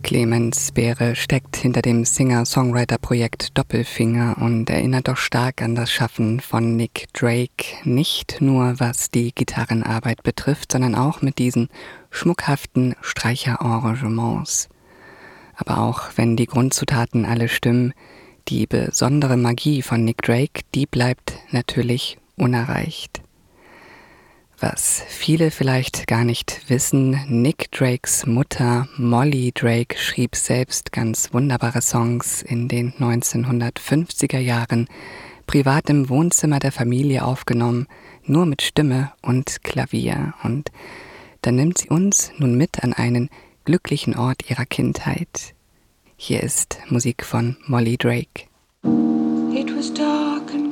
Clemens Beere steckt hinter dem Singer-Songwriter-Projekt Doppelfinger und erinnert doch stark an das Schaffen von Nick Drake, nicht nur was die Gitarrenarbeit betrifft, sondern auch mit diesen schmuckhaften Streicherarrangements. Aber auch wenn die Grundzutaten alle stimmen, die besondere Magie von Nick Drake, die bleibt natürlich unerreicht. Was viele vielleicht gar nicht wissen, Nick Drakes Mutter Molly Drake schrieb selbst ganz wunderbare Songs in den 1950er Jahren, privat im Wohnzimmer der Familie aufgenommen, nur mit Stimme und Klavier. Und dann nimmt sie uns nun mit an einen glücklichen Ort ihrer Kindheit. Hier ist Musik von Molly Drake. It was dark and